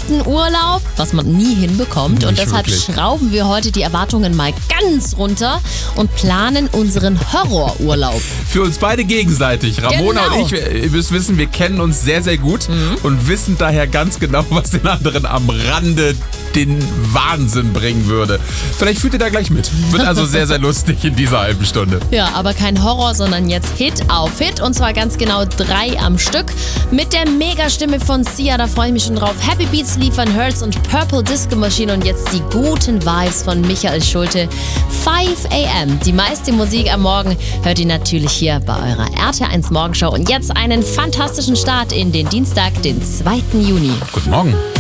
echten Urlaub, was man nie hinbekommt. Und deshalb schrauben wir heute die Erwartungen mal ganz runter und planen unseren Horrorurlaub. Für uns beide gegenseitig. Ramona und ich, ihr müsst wissen, wir kennen uns sehr, sehr gut und wissen daher ganz genau, was den anderen am Rande den Wahnsinn bringen würde. Vielleicht fühlt ihr da gleich mit. Wird also sehr, sehr lustig in dieser halben Stunde. Ja, aber kein Horror, sondern jetzt Hit auf Hit. Und zwar ganz genau 3 am Stück. Mit der Megastimme von Sia, da freue ich mich schon drauf. Happy Beats liefern Hurts und Purple Disco Machine. Und jetzt die guten Vibes von Michael Schulte. 5 AM. Die meiste Musik am Morgen hört ihr natürlich hier bei eurer RT1 Morgenshow. Und jetzt einen fantastischen Start in den Dienstag, den 2. Juni. Guten Morgen.